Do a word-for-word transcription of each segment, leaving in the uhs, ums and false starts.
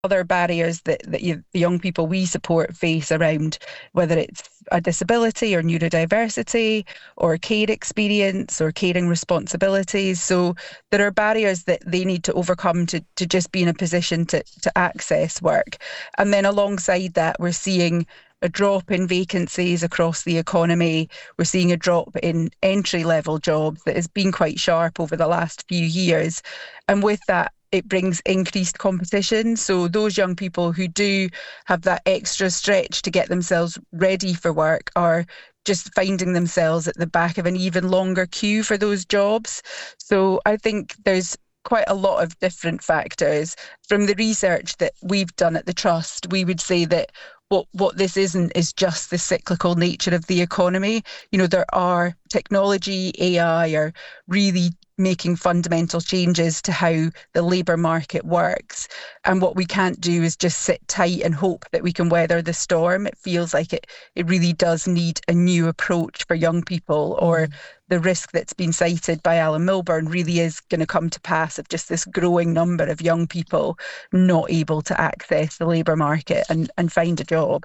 other barriers that, that you, the young people we support face around whether it's a disability or neurodiversity or care experience or caring responsibilities. So there are barriers that they need to overcome to, to just be in a position to, to access work. And then alongside that, we're seeing a drop in vacancies across the economy. We're seeing a drop in entry-level jobs that has been quite sharp over the last few years. And with that, it brings increased competition. So those young people who do have that extra stretch to get themselves ready for work are just finding themselves at the back of an even longer queue for those jobs. So I think there's quite a lot of different factors. From the research that we've done at the Trust, we would say that what what this isn't is just the cyclical nature of the economy. You know, there are technology, A I are really making fundamental changes to how the labour market works. And what we can't do is just sit tight and hope that we can weather the storm. It feels like it, it really does need a new approach for young people, or mm. the risk that's been cited by Alan Milburn really is going to come to pass of just this growing number of young people not able to access the labour market and, and find a job.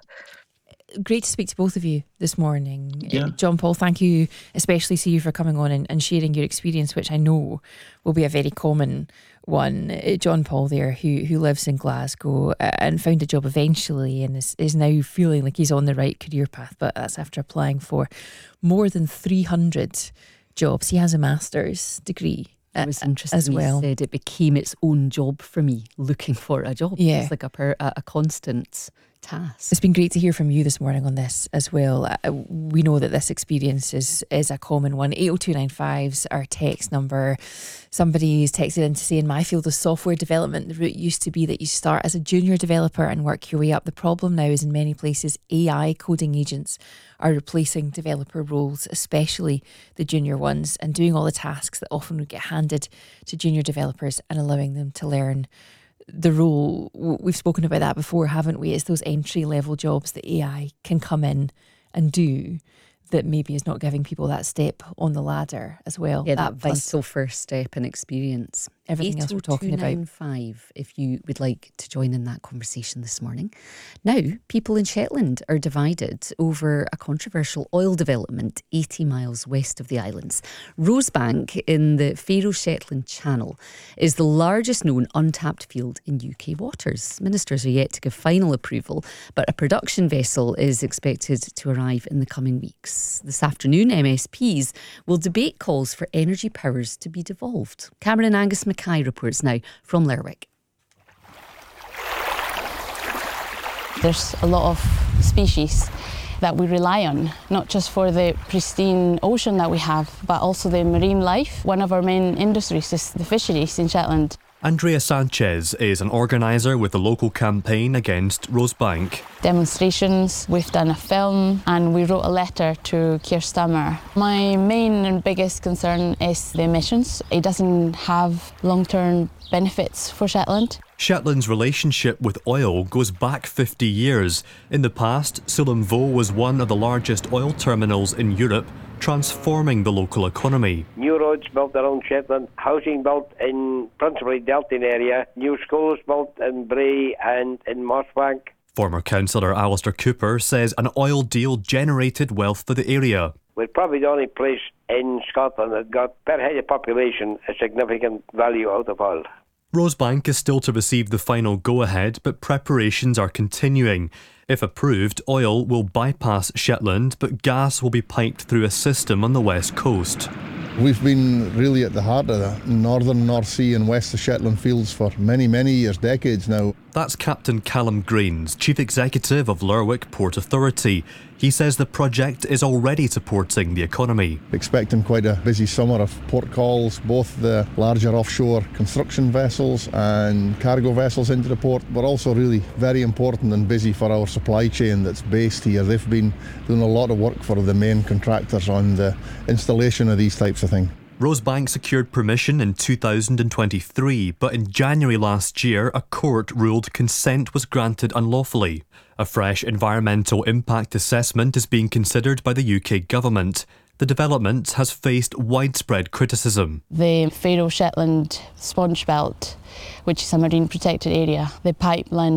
Great to speak to both of you this morning. Yeah. John Paul, thank you especially to you for coming on and, and sharing your experience, which I know will be a very common one. John Paul there, who who lives in Glasgow and found a job eventually and is, is now feeling like he's on the right career path, but that's after applying for more than three hundred jobs. He has a master's degree. It was interesting as well. He said it became its own job for me, looking for a job. Yeah. It's like a, per, a, a constant task. It's been great to hear from you this morning on this as well. Uh, we know that this experience is, is a common one. eight oh two nine five's our text number. Somebody's texted in to say, in my field of software development, the route used to be that you start as a junior developer and work your way up. The problem now is in many places A I coding agents are replacing developer roles, especially the junior ones, and doing all the tasks that often would get handed to junior developers and allowing them to learn the role. We've spoken about that before, haven't we? It's those entry level jobs that A I can come in and do that maybe is not giving people that step on the ladder as well. Yeah, that, that vital first step and experience. Everything else we're talking about. eight oh two nine five if you would like to join in that conversation this morning. Now, people in Shetland are divided over a controversial oil development eighty miles west of the islands. Rosebank in the Faroe Shetland Channel is the largest known untapped field in U K waters. Ministers are yet to give final approval, but a production vessel is expected to arrive in the coming weeks. This afternoon, M S Ps will debate calls for energy powers to be devolved. Cameron Angus Mackay reports now from Lerwick. There's a lot of species that we rely on, not just for the pristine ocean that we have, but also the marine life. One of our main industries is the fisheries in Shetland. Andrea Sanchez is an organiser with the local campaign against Rosebank. Demonstrations, we've done a film, and we wrote a letter to Keir Starmer. My main and biggest concern is the emissions. It doesn't have long-term benefits for Shetland. Shetland's relationship with oil goes back fifty years. In the past, Sullom Voe was one of the largest oil terminals in Europe, transforming the local economy. New roads built around Shetland, housing built in principally Delton area, new schools built in Bray and in Mossbank. Former councillor Alistair Cooper says an oil deal generated wealth for the area. We're probably the only place in Scotland that got, per head of population, a significant value out of oil. Rosebank is still to receive the final go-ahead, but preparations are continuing. If approved, oil will bypass Shetland, but gas will be piped through a system on the west coast. We've been really at the heart of the northern North Sea and west of Shetland fields for many, many years, decades now. That's Captain Callum Greens, Chief Executive of Lerwick Port Authority. He says the project is already supporting the economy. Expecting quite a busy summer of port calls, both the larger offshore construction vessels and cargo vessels into the port, but also really very important and busy for our supply chain that's based here. They've been doing a lot of work for the main contractors on the installation of these types of things. Rosebank secured permission in two thousand twenty-three, but in January last year, a court ruled consent was granted unlawfully. A fresh environmental impact assessment is being considered by the U K government. the development has faced widespread criticism. The Faroe Shetland sponge belt, which is a marine protected area, the pipeline